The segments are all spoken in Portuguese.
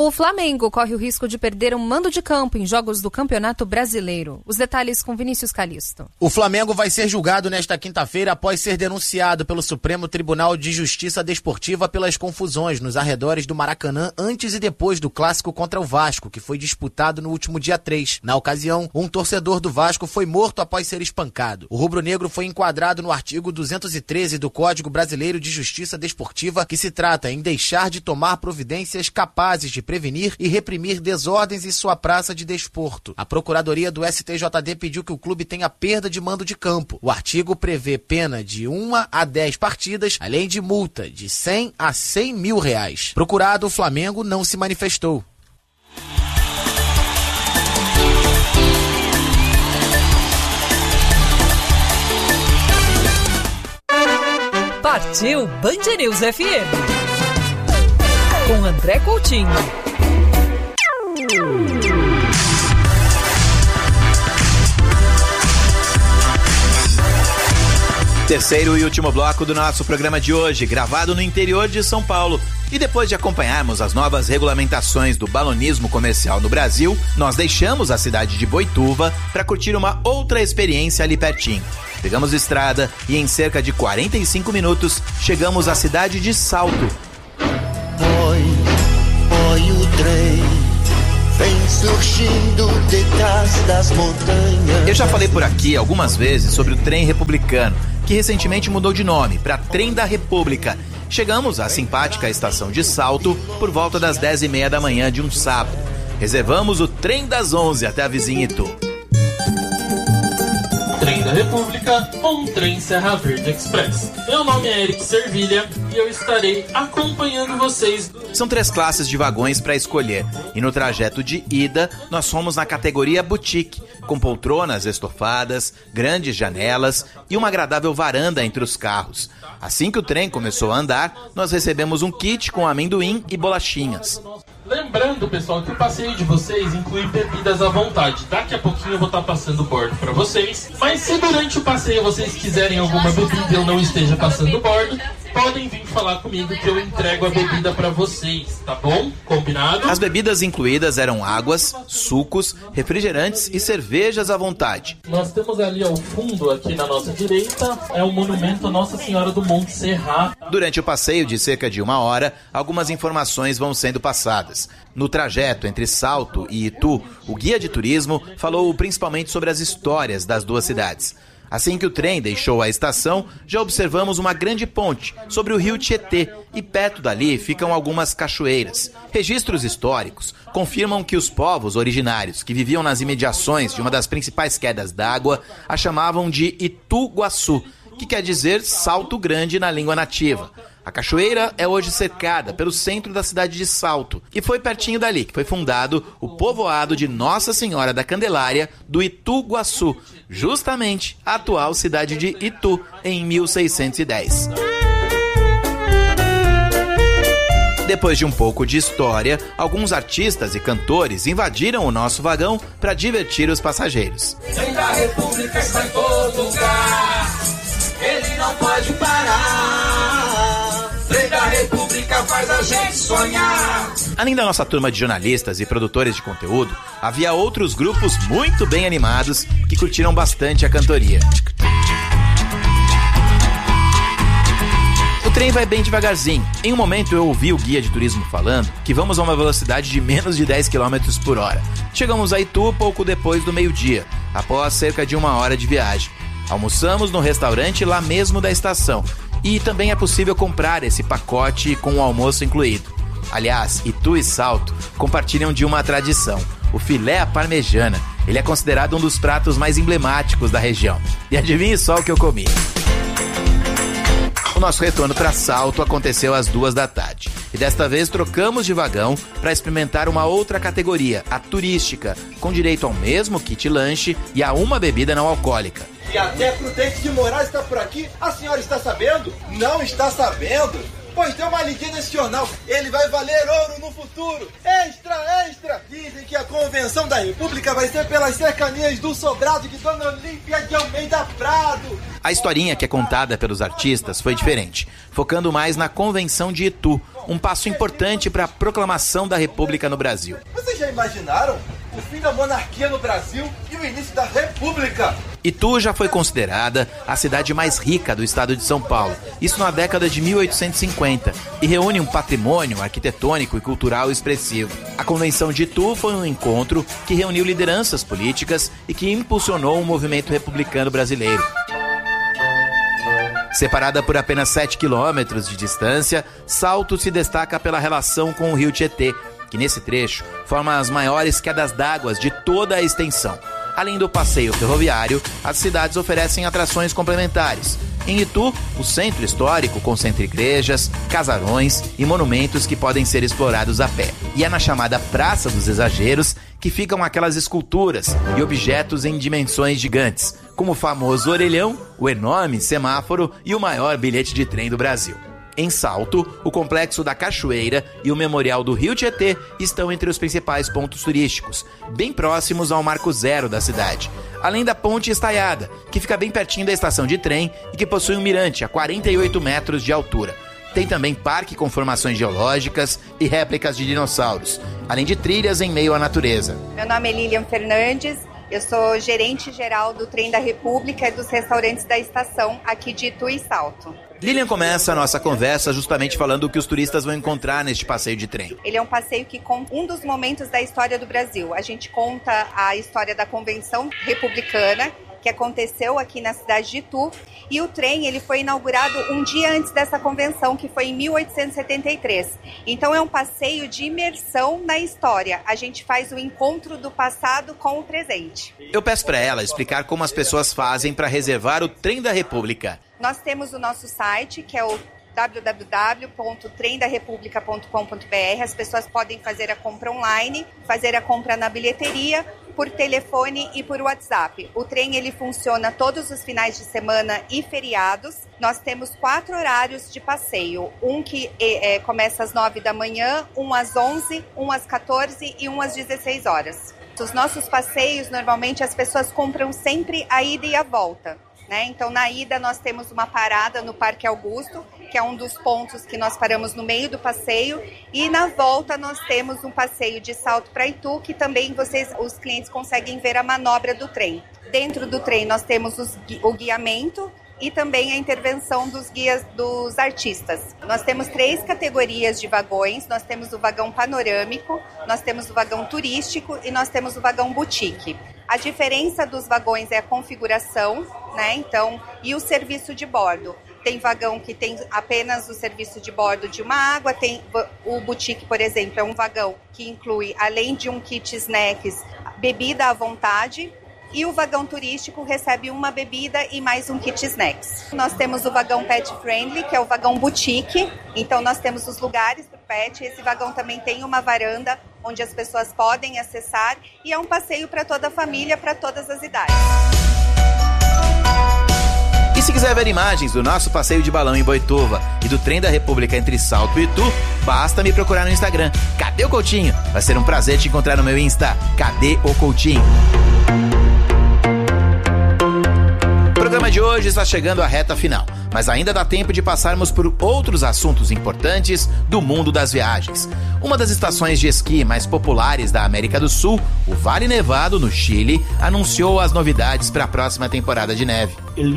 O Flamengo corre o risco de perder um mando de campo em jogos do Campeonato Brasileiro. Os detalhes com Vinícius Calisto. O Flamengo vai ser julgado nesta quinta-feira após ser denunciado pelo Supremo Tribunal de Justiça Desportiva pelas confusões nos arredores do Maracanã antes e depois do clássico contra o Vasco, que foi disputado no último dia 3. Na ocasião, um torcedor do Vasco foi morto após ser espancado. O rubro-negro foi enquadrado no artigo 213 do Código Brasileiro de Justiça Desportiva, que se trata em deixar de tomar providências capazes de prevenir e reprimir desordens em sua praça de desporto. A Procuradoria do STJD pediu que o clube tenha perda de mando de campo. O artigo prevê pena de 1 a 10 partidas, além de multa de 100 a 100 mil reais. Procurado, o Flamengo não se manifestou. Partiu Band News FM com André Coutinho. Terceiro e último bloco do nosso programa de hoje, gravado no interior de São Paulo. E depois de acompanharmos as novas regulamentações do balonismo comercial no Brasil, nós deixamos a cidade de Boituva para curtir uma outra experiência ali pertinho. Pegamos estrada e em cerca de 45 minutos chegamos à cidade de Salto. Foi o trem, vem surgindo detrás das montanhas. Eu já falei por aqui algumas vezes sobre o trem republicano, que recentemente mudou de nome para Trem da República. Chegamos à simpática estação de Salto por volta das 10h30 da manhã de um sábado. Reservamos o trem das 11 até a vizinha Itu. Trem da República ou um trem Serra Verde Express. Meu nome é Eric Servilha e eu estarei acompanhando vocês. São 3 classes de vagões para escolher e no trajeto de ida nós fomos na categoria boutique, com poltronas estofadas, grandes janelas e uma agradável varanda entre os carros. Assim que o trem começou a andar, nós recebemos um kit com amendoim e bolachinhas. Lembrando, pessoal, que o passeio de vocês inclui bebidas à vontade. Daqui a pouquinho eu vou estar passando o bordo para vocês. Mas se durante o passeio vocês quiserem alguma bebida e eu não esteja passando o bordo, podem vir falar comigo que eu entrego a bebida para vocês, tá bom? Combinado? As bebidas incluídas eram águas, sucos, refrigerantes e cervejas à vontade. Nós temos ali ao fundo, aqui na nossa direita, é o monumento Nossa Senhora do Monte Serra. Durante o passeio de cerca de 1 hora, algumas informações vão sendo passadas. No trajeto entre Salto e Itu, o guia de turismo falou principalmente sobre as histórias das duas cidades. Assim que o trem deixou a estação, já observamos uma grande ponte sobre o rio Tietê e perto dali ficam algumas cachoeiras. Registros históricos confirmam que os povos originários que viviam nas imediações de uma das principais quedas d'água a chamavam de Ituguaçu, que quer dizer Salto Grande na língua nativa. A cachoeira é hoje cercada pelo centro da cidade de Salto e foi pertinho dali que foi fundado o povoado de Nossa Senhora da Candelária do Ituguaçu, justamente a atual cidade de Itu, em 1610. Depois de um pouco de história, alguns artistas e cantores invadiram o nosso vagão para divertir os passageiros. Trem da República está em todo lugar, ele não pode parar. Trem da República faz a gente sonhar. Além da nossa turma de jornalistas e produtores de conteúdo, havia outros grupos muito bem animados que curtiram bastante a cantoria. O trem vai bem devagarzinho. Em um momento eu ouvi o guia de turismo falando que vamos a uma velocidade de menos de 10 km por hora. Chegamos a Itu pouco depois do meio-dia, após cerca de 1 hora de viagem. Almoçamos no restaurante lá mesmo da estação. E também é possível comprar esse pacote com o almoço incluído. Aliás, Itu e Salto compartilham de uma tradição, o filé à parmegiana. Ele é considerado um dos pratos mais emblemáticos da região. E adivinhe só o que eu comi. O nosso retorno para Salto aconteceu às 2 da tarde. E desta vez trocamos de vagão para experimentar uma outra categoria, a turística, com direito ao mesmo kit lanche e a uma bebida não alcoólica. E até Prudente de Moraes está por aqui. A senhora está sabendo? Não está sabendo? Pois dê uma lidinha nesse jornal. Ele vai valer ouro no futuro. Extra, extra! Dizem que a convenção da República vai ser pelas cercanias do sobrado de Dona Olímpia de Almeida Prado. A historinha que é contada pelos artistas foi diferente, focando mais na convenção de Itu, um passo importante para a proclamação da República no Brasil. Vocês já imaginaram o fim da monarquia no Brasil e o início da República? Itu já foi considerada a cidade mais rica do estado de São Paulo, isso na década de 1850, e reúne um patrimônio arquitetônico e cultural expressivo. A Convenção de Itu foi um encontro que reuniu lideranças políticas e que impulsionou o movimento republicano brasileiro. Separada por apenas 7 quilômetros de distância, Salto se destaca pela relação com o rio Tietê, que nesse trecho forma as maiores quedas d'água de toda a extensão. Além do passeio ferroviário, as cidades oferecem atrações complementares. Em Itu, o centro histórico concentra igrejas, casarões e monumentos que podem ser explorados a pé. E é na chamada Praça dos Exageros que ficam aquelas esculturas e objetos em dimensões gigantes, como o famoso orelhão, o enorme semáforo e o maior bilhete de trem do Brasil. Em Salto, o Complexo da Cachoeira e o Memorial do Rio Tietê estão entre os principais pontos turísticos, bem próximos ao Marco Zero da cidade. Além da Ponte Estaiada, que fica bem pertinho da estação de trem e que possui um mirante a 48 metros de altura. Tem também parque com formações geológicas e réplicas de dinossauros, além de trilhas em meio à natureza. Meu nome é Lilian Fernandes, eu sou gerente geral do Trem da República e dos restaurantes da estação aqui de Itu e Salto. Lilian começa a nossa conversa justamente falando o que os turistas vão encontrar neste passeio de trem. Ele é um passeio que conta um dos momentos da história do Brasil. A gente conta a história da Convenção Republicana, que aconteceu aqui na cidade de Itu, e o trem ele foi inaugurado um dia antes dessa convenção, que foi em 1873. Então é um passeio de imersão na história. A gente faz o encontro do passado com o presente. Eu peço para ela explicar como as pessoas fazem para reservar o Trem da República. Nós temos o nosso site, que é o www.trendarepublica.com.br. As pessoas podem fazer a compra online, fazer a compra na bilheteria, por telefone e por WhatsApp. O trem ele funciona todos os finais de semana e feriados. Nós temos 4 horários de passeio. Um que começa às 9 da manhã, um às 11, um às 14 e um às 16 horas. Os nossos passeios, normalmente as pessoas compram sempre a ida e a volta. Então, na ida, nós temos uma parada no Parque Augusto, que é um dos pontos que nós paramos no meio do passeio. E na volta, nós temos um passeio de Salto para Itu, que também os clientes conseguem ver a manobra do trem. Dentro do trem, nós temos o guiamento e também a intervenção dos guias dos artistas. Nós temos 3 categorias de vagões. Nós temos o vagão panorâmico, nós temos o vagão turístico e nós temos o vagão boutique. A diferença dos vagões é a configuração, Então, e o serviço de bordo. Tem vagão que tem apenas o serviço de bordo de uma água, tem o boutique, por exemplo, é um vagão que inclui, além de um kit snacks, bebida à vontade, e o vagão turístico recebe uma bebida e mais um kit snacks. Nós temos o vagão pet friendly, que é o vagão boutique, então nós temos os lugares para o pet. Esse vagão também tem uma varanda onde as pessoas podem acessar e é um passeio para toda a família, para todas as idades. E se quiser ver imagens do nosso passeio de balão em Boituva e do Trem da República entre Salto e Itu, basta me procurar no Instagram. Cadê o Coutinho? Vai ser um prazer te encontrar no meu Insta. Cadê o Coutinho? O programa de hoje está chegando à reta final, mas ainda dá tempo de passarmos por outros assuntos importantes do mundo das viagens. Uma das estações de esqui mais populares da América do Sul, o Vale Nevado, no Chile, anunciou as novidades para a próxima temporada de neve.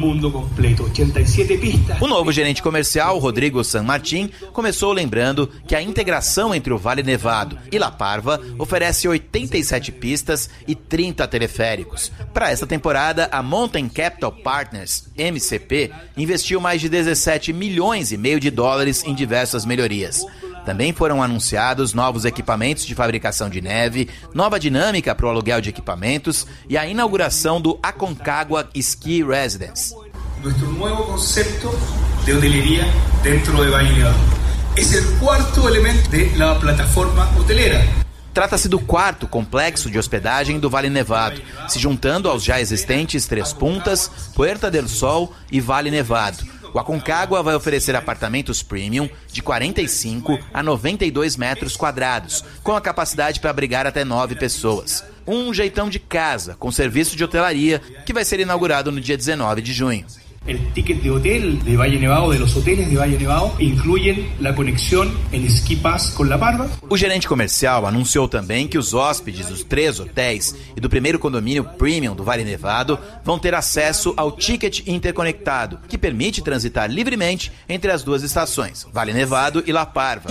O novo gerente comercial, Rodrigo San Martín, começou lembrando que a integração entre o Vale Nevado e La Parva oferece 87 pistas e 30 teleféricos. Para esta temporada, a Mountain Capital Partners, MCP, investiu mais de 17 milhões e meio de dólares em diversas melhorias. Também foram anunciados novos equipamentos de fabricação de neve, nova dinâmica para o aluguel de equipamentos e a inauguração do Aconcagua Ski Residence. Nuestro nuevo concepto de hotelería dentro de Valle Nevado. Es el cuarto elemento de la plataforma hotelera. Trata-se do 4º complexo de hospedagem do Vale Nevado, se juntando aos já existentes Três Puntas, Puerta del Sol e Vale Nevado. O Aconcagua vai oferecer apartamentos premium de 45 a 92 metros quadrados, com a capacidade para abrigar até 9 pessoas. Um jeitão de casa, com serviço de hotelaria, que vai ser inaugurado no dia 19 de junho. El ticket de hotel de Valle Nevado, de los hoteles de Valle Nevado, incluyen la conexión en Ski Pass con La Parva. O gerente comercial anunciou também que os hóspedes dos 3 hotéis e do primeiro condomínio Premium do Vale Nevado vão ter acesso ao ticket interconectado, que permite transitar livremente entre as duas estações, Vale Nevado e La Parva.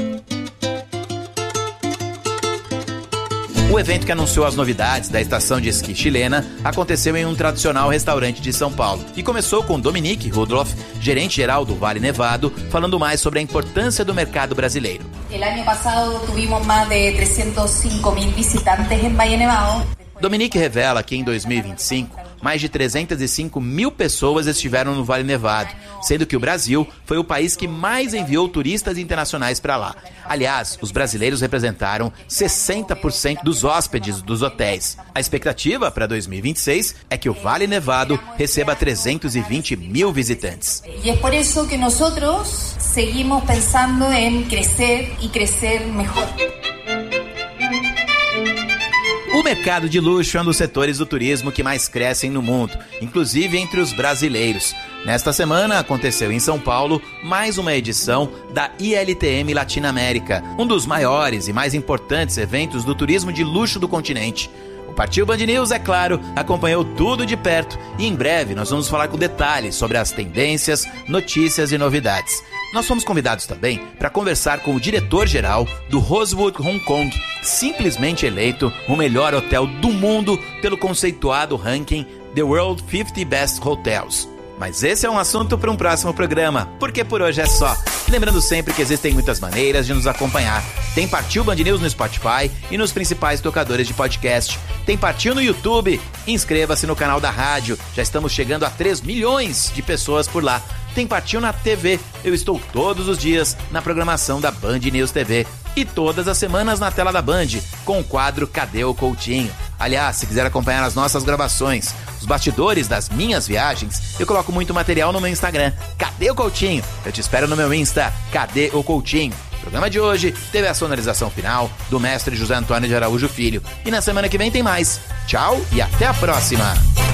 O evento que anunciou as novidades da estação de esqui chilena aconteceu em um tradicional restaurante de São Paulo e começou com Dominique Rudloff, gerente-geral do Vale Nevado, falando mais sobre a importância do mercado brasileiro. El año pasado tuvimos más de 305.000 visitantes en Valle Nevado. Dominique revela que em 2025, mais de 305.000 pessoas estiveram no Vale Nevado, sendo que o Brasil foi o país que mais enviou turistas internacionais para lá. Aliás, os brasileiros representaram 60% dos hóspedes dos hotéis. A expectativa para 2026 é que o Vale Nevado receba 320.000 visitantes. E é por isso que nós seguimos pensando em crescer e crescer melhor. O mercado de luxo é um dos setores do turismo que mais crescem no mundo, inclusive entre os brasileiros. Nesta semana aconteceu em São Paulo mais uma edição da ILTM Latinoamérica, um dos maiores e mais importantes eventos do turismo de luxo do continente. O Partiu Band News, é claro, acompanhou tudo de perto e em breve nós vamos falar com detalhes sobre as tendências, notícias e novidades. Nós fomos convidados também para conversar com o diretor-geral do Rosewood Hong Kong, simplesmente eleito o melhor hotel do mundo pelo conceituado ranking The World 50 Best Hotels. Mas esse é um assunto para um próximo programa, porque por hoje é só. Lembrando sempre que existem muitas maneiras de nos acompanhar. Tem Partiu Band News no Spotify e nos principais tocadores de podcast. Tem Partiu no YouTube. Inscreva-se no canal da rádio. Já estamos chegando a 3 milhões de pessoas por lá. Tem Partiu na TV. Eu estou todos os dias na programação da Band News TV. E todas as semanas na tela da Band, com o quadro Cadê o Coutinho? Aliás, se quiser acompanhar as nossas gravações, os bastidores das minhas viagens, eu coloco muito material no meu Instagram, Cadê o Coutinho? Eu te espero no meu Insta, Cadê o Coutinho? O programa de hoje teve a sonorização final do mestre José Antônio de Araújo Filho. E na semana que vem tem mais. Tchau e até a próxima!